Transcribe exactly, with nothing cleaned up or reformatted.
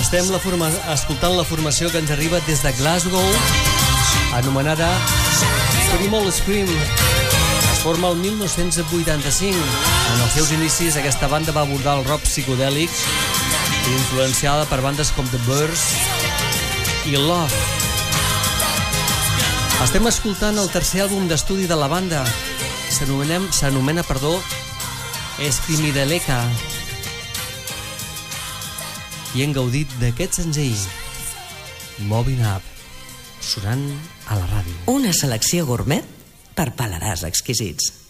Estem la forma... escoltant la formació que ens arriba des de Glasgow, anomenada Primal Scream. Es forma el mil nou-cents vuitanta-cinc. En els seus inicis, aquesta banda va abordar el rock psicodèlic, influenciada per bandes com The Birds i Love. Estem escoltant el tercer àlbum d'estudi de la banda. S'anomena, s'anomena, perdó, Esquimideleca. I hem gaudit d'aquest senzill, Moving Up, sonant a la ràdio. Una selecció gourmet per paladars exquisits.